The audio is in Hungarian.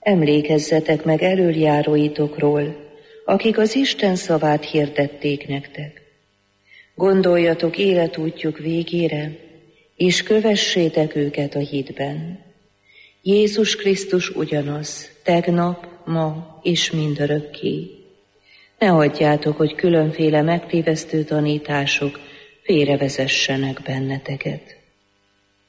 Emlékezzetek meg elöljáróitokról, akik az Isten szavát hirdették nektek. Gondoljatok életútjuk végére, és kövessétek őket a hitben. Jézus Krisztus ugyanaz, tegnap, ma és mindörökké. Ne hagyjátok, hogy különféle megtévesztő tanítások félrevezessenek benneteket.